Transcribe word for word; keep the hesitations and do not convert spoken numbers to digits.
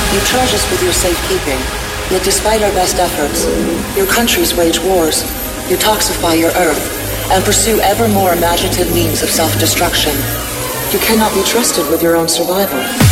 You charge us with your safekeeping, yet despite our best efforts, your countries wage wars, you toxify your earth, and pursue ever more imaginative means of self-destruction. You cannot be trusted with your own survival.